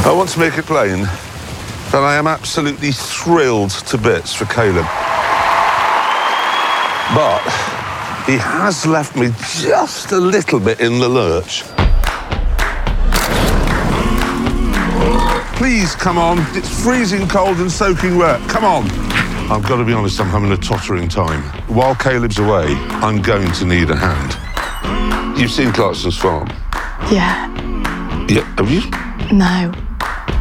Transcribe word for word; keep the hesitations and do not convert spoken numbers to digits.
I want to make it plain that I am absolutely thrilled to bits for Caleb. But he has left me just a little bit in the lurch. Please, come on. It's freezing cold and soaking wet. Come on. I've got to be honest, I'm having a tottering time. While Caleb's away, I'm going to need a hand. You've seen Clarkson's farm? Yeah. Yeah, have you? No.